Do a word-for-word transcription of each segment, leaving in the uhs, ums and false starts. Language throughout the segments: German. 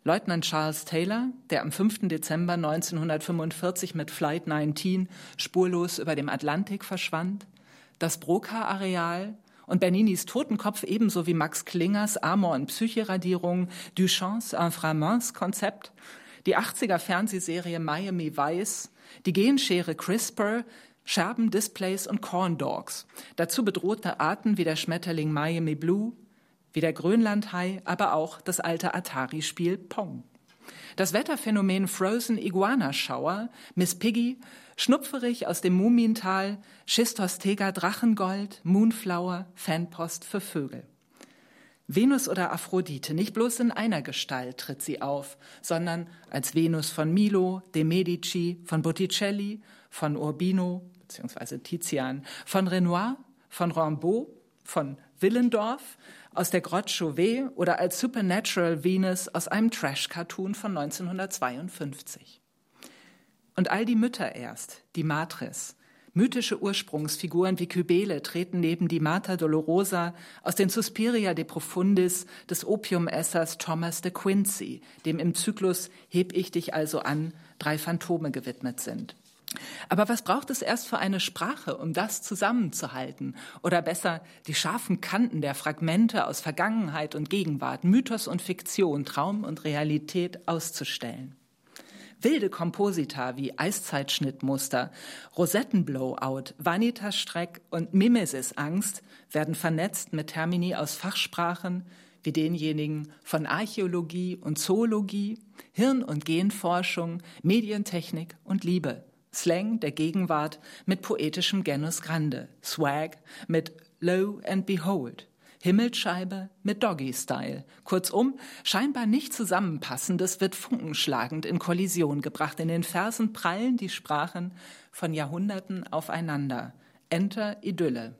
Leutnant Charles Taylor, der am fünften Dezember neunzehnhundertfünfundvierzig mit Flight neunzehn spurlos über dem Atlantik verschwand, das Broca-Areal und Berninis Totenkopf ebenso wie Max Klingers Amor- und Psyche-Radierung, Duchamps Inframens-Konzept, die achtziger Fernsehserie Miami Vice, die Genschere CRISPR, Scherben, Displays und Corn Dogs. Dazu bedrohte Arten wie der Schmetterling Miami Blue, wie der Grönlandhai, aber auch das alte Atari-Spiel Pong. Das Wetterphänomen Frozen Iguana Shower, Miss Piggy, Schnupferich aus dem Mumiental, Schistostega Drachengold, Moonflower, Fanpost für Vögel. Venus oder Aphrodite, nicht bloß in einer Gestalt tritt sie auf, sondern als Venus von Milo, de Medici, von Botticelli, von Urbino bzw. Tizian, von Renoir, von Rimbaud, von Willendorf, aus der Grotte Chauvet oder als Supernatural Venus aus einem Trash-Cartoon von neunzehnhundertzweiundfünfzig. Und all die Mütter erst, die Matres, mythische Ursprungsfiguren wie Kybele treten neben die Mater Dolorosa aus den Suspiria de Profundis des Opiumessers Thomas de Quincey, dem im Zyklus Heb ich dich also an drei Phantome gewidmet sind. Aber was braucht es erst für eine Sprache, um das zusammenzuhalten? Oder besser, die scharfen Kanten der Fragmente aus Vergangenheit und Gegenwart, Mythos und Fiktion, Traum und Realität auszustellen? Wilde Komposita wie Eiszeitschnittmuster, Rosettenblowout, Vanitas-Streck und Mimesis-Angst werden vernetzt mit Termini aus Fachsprachen wie denjenigen von Archäologie und Zoologie, Hirn- und Genforschung, Medientechnik und Liebe. Slang der Gegenwart mit poetischem Genus Grande, Swag mit Lo and Behold, Himmelsscheibe mit Doggy-Style. Kurzum, scheinbar nicht Zusammenpassendes wird funkenschlagend in Kollision gebracht. In den Versen prallen die Sprachen von Jahrhunderten aufeinander. Enter Idylle.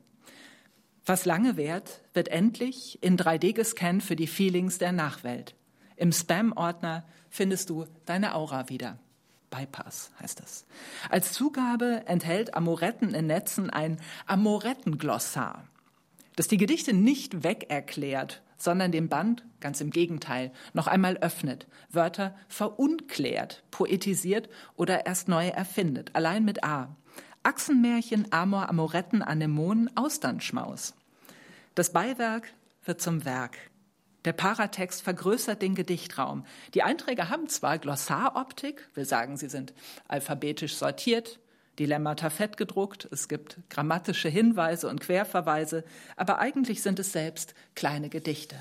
Was lange währt, wird endlich in drei D gescannt für die Feelings der Nachwelt. Im Spam-Ordner findest du deine Aura wieder. Bypass heißt es. Als Zugabe enthält Amoretten in Netzen ein Amorettenglossar, das die Gedichte nicht wegerklärt, sondern den Band, ganz im Gegenteil, noch einmal öffnet, Wörter verunklärt, poetisiert oder erst neu erfindet, allein mit A. Achsenmärchen, Amor, Amoretten, Anemonen, Austernschmaus. Das Beiwerk wird zum Werk. Der Paratext vergrößert den Gedichtraum. Die Einträge haben zwar Glossaroptik, will sagen, sie sind alphabetisch sortiert, Dilemmata fett gedruckt, es gibt grammatische Hinweise und Querverweise, aber eigentlich sind es selbst kleine Gedichte.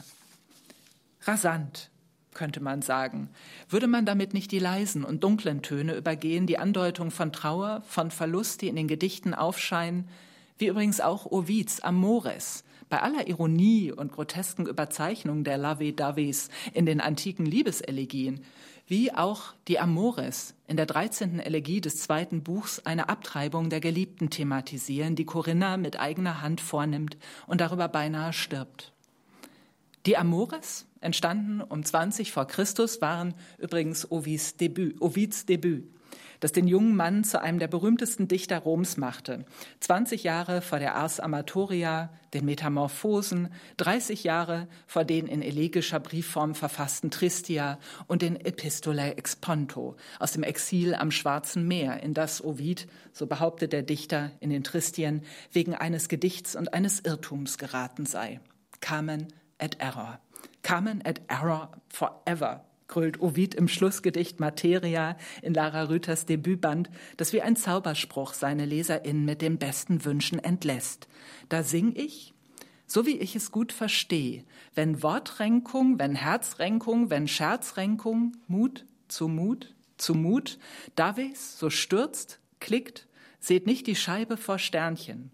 Rasant, könnte man sagen. Würde man damit nicht die leisen und dunklen Töne übergehen, die Andeutung von Trauer, von Verlust, die in den Gedichten aufscheinen, wie übrigens auch Ovids Amores, bei aller Ironie und grotesken Überzeichnung der Lovey-Doveys in den antiken Liebeselegien, wie auch die Amores in der dreizehnten Elegie des zweiten Buchs eine Abtreibung der Geliebten thematisieren, die Corinna mit eigener Hand vornimmt und darüber beinahe stirbt. Die Amores, entstanden um zwanzig vor Christus, waren übrigens Ovids Debüt, Ovids Debüt, das den jungen Mann zu einem der berühmtesten Dichter Roms machte. zwanzig Jahre vor der Ars Amatoria, den Metamorphosen, dreißig Jahre vor den in elegischer Briefform verfassten Tristia und den Epistolae Exponto aus dem Exil am Schwarzen Meer, in das Ovid, so behauptet der Dichter in den Tristien, wegen eines Gedichts und eines Irrtums geraten sei. Carmen et Error. Carmen et Error forever, grölt Ovid im Schlussgedicht Materia in Lara Rüthers Debütband, das wie ein Zauberspruch seine LeserInnen mit den besten Wünschen entlässt. Da sing ich, so wie ich es gut verstehe, wenn Wortrenkung, wenn Herzrenkung, wenn Scherzrenkung, Mut zu Mut, zu Mut, Daves so stürzt, klickt, seht nicht die Scheibe vor Sternchen.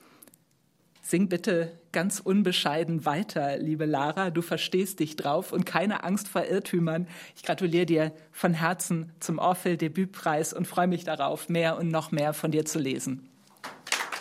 Sing bitte ganz unbescheiden weiter, liebe Lara. Du verstehst dich drauf und keine Angst vor Irrtümern. Ich gratuliere dir von Herzen zum Orphel-Debütpreis und freue mich darauf, mehr und noch mehr von dir zu lesen.